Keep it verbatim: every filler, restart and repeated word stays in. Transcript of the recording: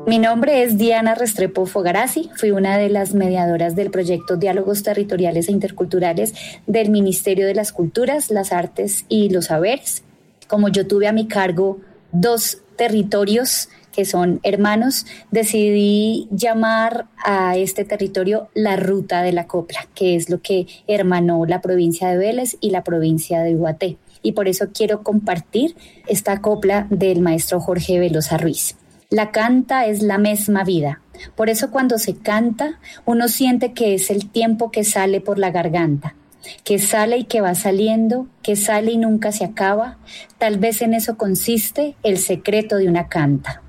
Mi nombre es Diana Restrepo Fogarazzi, fui una de las mediadoras del proyecto Diálogos Territoriales e Interculturales del Ministerio de las Culturas, las Artes y los Saberes. Como yo tuve a mi cargo dos territorios que son hermanos, decidí llamar a este territorio la Ruta de la Copla, que es lo que hermanó la provincia de Vélez y la provincia de Ubaté. Y por eso quiero compartir esta copla del maestro Jorge Velosa Ruiz. La canta es la misma vida, por eso cuando se canta uno siente que es el tiempo que sale por la garganta, que sale y que va saliendo, que sale y nunca se acaba. Tal vez en eso consiste el secreto de una canta.